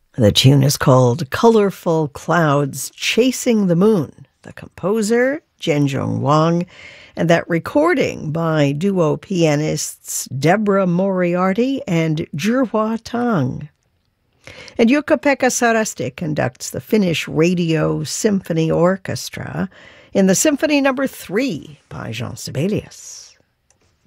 The tune is called Colorful Clouds Chasing the Moon. The composer, Zhenjong Wang, and that recording by duo pianists Deborah Moriarty and Zhihua Tang. And Jukka-Pekka Sarasti conducts the Finnish Radio Symphony Orchestra in the Symphony No. 3 by Jean Sibelius.